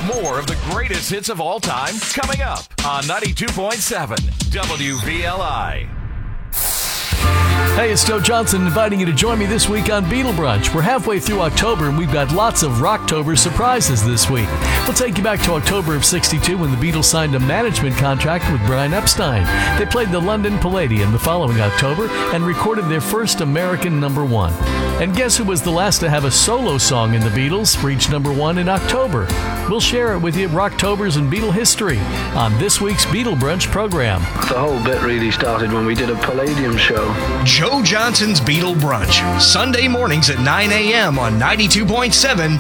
More of the greatest hits of all time coming up on 92.7 WVLI. Hey, it's Joe Johnson inviting you to join me this week on Beatle Brunch. We're halfway through October and we've got lots of Rocktober surprises this week. We'll take you back to October of '62 when the Beatles signed a management contract with Brian Epstein. They played the London Palladium the following October and recorded their first American #1. And guess who was the last to have a solo song in the Beatles reach #1 in October? We'll share it with you, Rocktobers and Beatle history, on this week's Beatle Brunch program. The whole bit really started when we did a Palladium show. Joe Johnson's Beatle Brunch, Sunday mornings at 9 a.m. on 92.7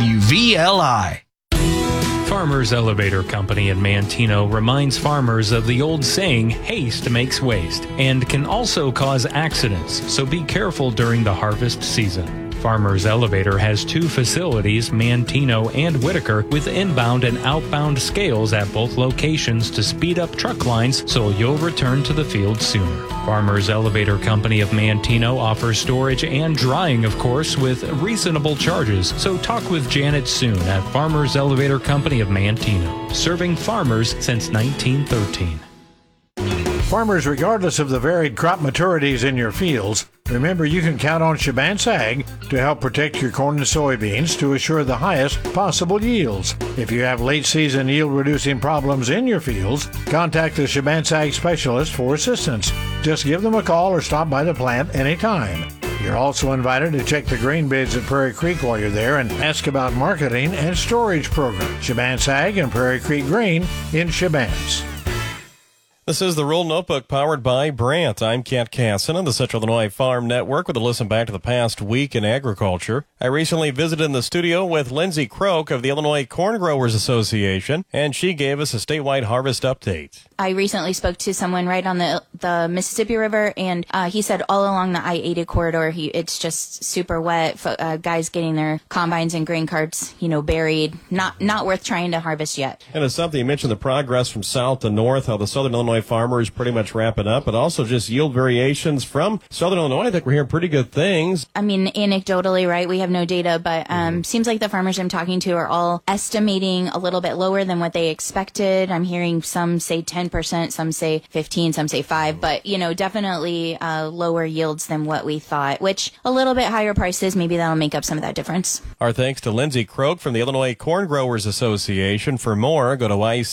WVLI. Farmers Elevator Company in Manteno reminds farmers of the old saying, haste makes waste, and can also cause accidents, so be careful during the harvest season. Farmers Elevator has 2 facilities, Manteno and Whitaker, with inbound and outbound scales at both locations to speed up truck lines so you'll return to the field sooner. Farmers Elevator Company of Manteno offers storage and drying, of course, with reasonable charges, so talk with Janet soon at Farmers Elevator Company of Manteno, serving farmers since 1913. Farmers, regardless of the varied crop maturities in your fields, remember you can count on Shabance Ag to help protect your corn and soybeans to assure the highest possible yields. If you have late-season yield-reducing problems in your fields, contact the Shabance Ag specialist for assistance. Just give them a call or stop by the plant anytime. You're also invited to check the grain bids at Prairie Creek while you're there and ask about marketing and storage programs. Shabance Ag and Prairie Creek Grain in Shabance. This is the Rural Notebook powered by Brandt. I'm Kent Casson on the Central Illinois Farm Network with a listen back to the past week in agriculture. I recently visited in the studio with Lindsay Croak of the Illinois Corn Growers Association, and she gave us a statewide harvest update. I recently spoke to someone right on the Mississippi River, and he said all along the I-80 corridor, it's just super wet. Guys getting their combines and grain carts, buried. Not worth trying to harvest yet. And it's something you mentioned, the progress from south to north, how the Southern Illinois farmers pretty much wrapping up, but also just yield variations from Southern Illinois. I think we're hearing pretty good things. I mean, anecdotally, right? We have no data, but seems like the farmers I'm talking to are all estimating a little bit lower than what they expected. I'm hearing some say 10%, some say 15, some say 5, but definitely lower yields than what we thought, which a little bit higher prices, maybe that'll make up some of that difference. Our thanks to Lindsay Croak from the Illinois Corn Growers Association. For more, go to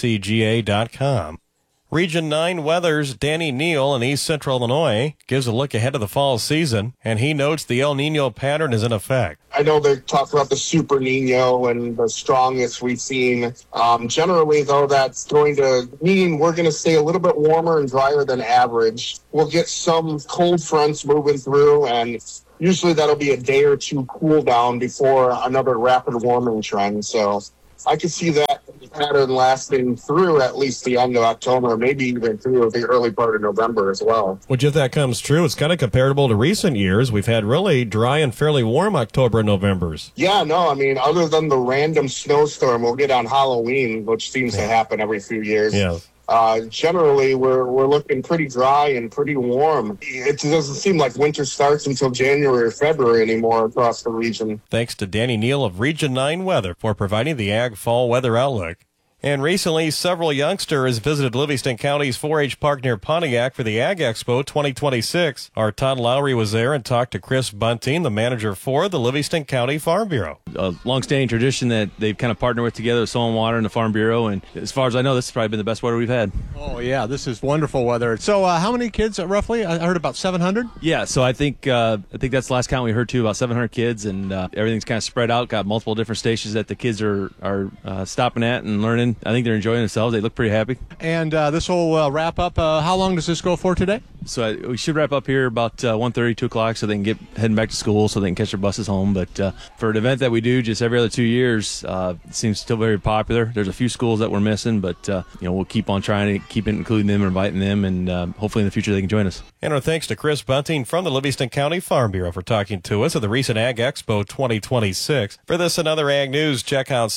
icga.com. Region 9 Weather's Danny Neal in East Central Illinois gives a look ahead of the fall season, and he notes the El Nino pattern is in effect. I know they talk about the Super Nino and the strongest we've seen. Generally, though, that's going to mean we're going to stay a little bit warmer and drier than average. We'll get some cold fronts moving through, and usually that'll be a day or two cool down before another rapid warming trend. So I could see that pattern lasting through at least the end of October, maybe even through the early part of November as well. Which, if that comes true, it's kind of comparable to recent years. We've had really dry and fairly warm October and Novembers. Yeah, no, I mean, other than the random snowstorm we'll get on Halloween, which seems to happen every few years. Yeah. Generally, we're looking pretty dry and pretty warm. It doesn't seem like winter starts until January or February anymore across the region. Thanks to Danny Neal of Region 9 Weather for providing the Ag Fall Weather Outlook. And recently, several youngsters visited Livingston County's 4-H park near Pontiac for the Ag Expo 2026. Our Todd Lowry was there and talked to Chris Bunting, the manager for the Livingston County Farm Bureau. A long-standing tradition that they've kind of partnered with together, Soil and Water and the Farm Bureau, and as far as I know, this has probably been the best weather we've had. Oh, yeah, this is wonderful weather. So how many kids, roughly? I heard about 700? Yeah, so I think that's the last count we heard, too, about 700 kids, and everything's kind of spread out, got multiple different stations that the kids are stopping at and learning. I think they're enjoying themselves. They look pretty happy. And this will wrap up. How long does this go for today? So we should wrap up here about 1:30, 2 o'clock, so they can get heading back to school, so they can catch their buses home. But for an event that we do just every other 2 years, it seems still very popular. There's a few schools that we're missing, but we'll keep on trying to keep including them and inviting them, and hopefully in the future they can join us. And our thanks to Chris Bunting from the Livingston County Farm Bureau for talking to us at the recent Ag Expo 2026. For this and other ag news, check out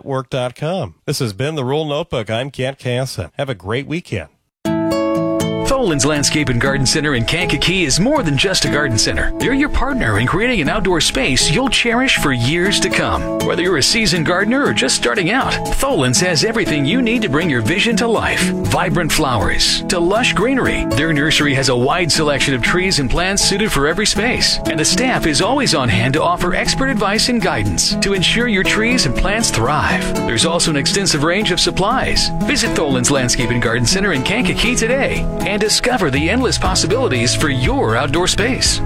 CentralIllinoisFarmNetwork.com. This has been the Rural Notebook. I'm Kent Casson. Have a great weekend. Tholen's Landscape and Garden Center in Kankakee is more than just a garden center. They're your partner in creating an outdoor space you'll cherish for years to come. Whether you're a seasoned gardener or just starting out, Tholen's has everything you need to bring your vision to life. Vibrant flowers to lush greenery. Their nursery has a wide selection of trees and plants suited for every space. And the staff is always on hand to offer expert advice and guidance to ensure your trees and plants thrive. There's also an extensive range of supplies. Visit Tholen's Landscape and Garden Center in Kankakee today and discover the endless possibilities for your outdoor space.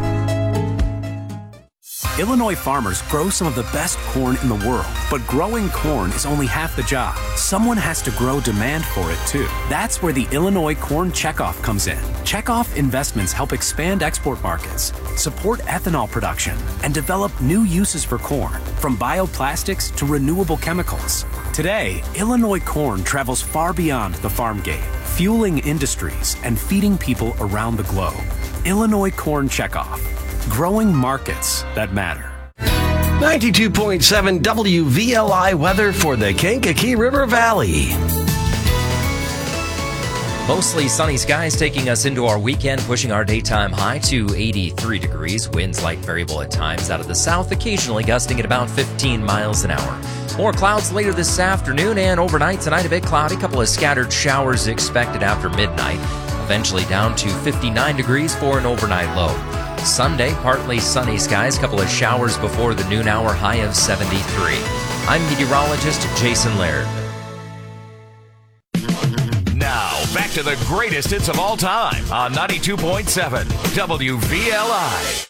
Illinois farmers grow some of the best corn in the world, but growing corn is only half the job. Someone has to grow demand for it too. That's where the Illinois Corn Checkoff comes in. Checkoff investments help expand export markets, support ethanol production, and develop new uses for corn, from bioplastics to renewable chemicals. Today, Illinois corn travels far beyond the farm gate, fueling industries and feeding people around the globe. Illinois Corn Checkoff. Growing markets that matter. 92.7 WVLI weather for the Kankakee River Valley. Mostly sunny skies taking us into our weekend, pushing our daytime high to 83 degrees. Winds light variable at times out of the south, occasionally gusting at about 15 miles an hour. More clouds later this afternoon and overnight. Tonight a bit cloudy, a couple of scattered showers expected after midnight. Eventually down to 59 degrees for an overnight low. Sunday, partly sunny skies, couple of showers before the noon hour, high of 73. I'm meteorologist Jason Laird. Now, back to the greatest hits of all time on 92.7 WVLI.